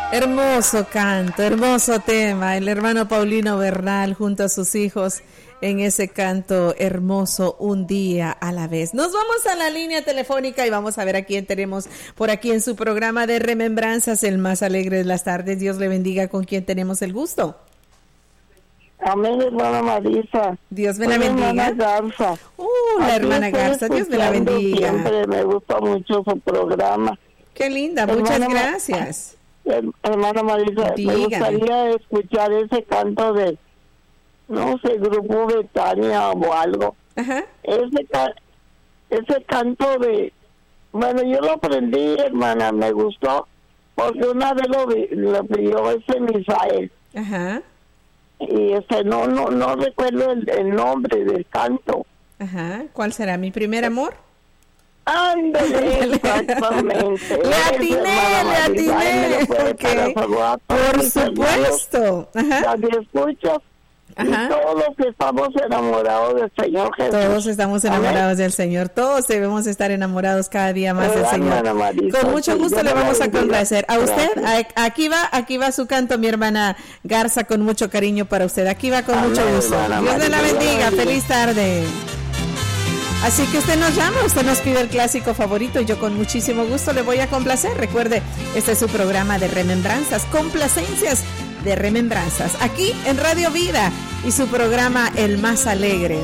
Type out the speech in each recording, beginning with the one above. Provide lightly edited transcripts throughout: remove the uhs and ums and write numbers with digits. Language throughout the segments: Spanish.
Hermoso canto, hermoso tema, el hermano Paulino Bernal junto a sus hijos en ese canto hermoso, Un día a la vez. Nos vamos a la línea telefónica y vamos a ver a quién tenemos por aquí en su programa de Remembranzas, el más alegre de las tardes. Dios le bendiga, con quien tenemos el gusto. Amén, hermana Marisa. Dios me la bendiga. Hermana Garza. La hermana Garza, Dios me la bendiga. Siempre me gusta mucho su programa. Qué linda, muchas gracias. Hermana Marisa, me gustaría escuchar ese canto de, no sé, Grupo Betania o algo. Ajá. Ese canto de, bueno, yo lo aprendí, hermana, me gustó, porque una vez lo pidió ese Misael. Ajá. Y no recuerdo el nombre del canto. Ajá. ¿Cuál será? ¿Mi primer amor? Ándale, exactamente. Le atiné. Okay. Por supuesto. Ajá. Las escuchas. Ajá. Y todos los que estamos enamorados del Señor Jesús. Todos estamos enamorados del Señor. Todos debemos estar enamorados cada día más del Señor. Marisa, con mucho gusto le vamos a complacer. A usted, aquí va su canto, mi hermana Garza, con mucho cariño para usted. Aquí va con mucho gusto. Dios me la bendiga. Feliz tarde. Así que usted nos llama, usted nos pide el clásico favorito y yo con muchísimo gusto le voy a complacer. Recuerde, este es su programa de remembranzas, complacencias de remembranzas, aquí en Radio Vida y su programa El Más Alegre,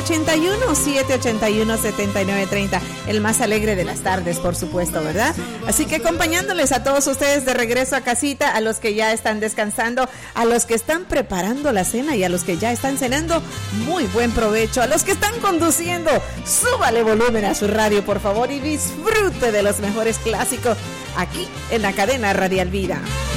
281-781-7930, el más alegre de las tardes, por supuesto, ¿verdad? Así que acompañándoles a todos ustedes de regreso a casita, a los que ya están descansando, a los que están preparando la cena y a los que ya están cenando, muy buen provecho. A los que están conduciendo, súbale volumen a su radio, por favor, y disfrute de los mejores clásicos aquí en la cadena Radial Vida.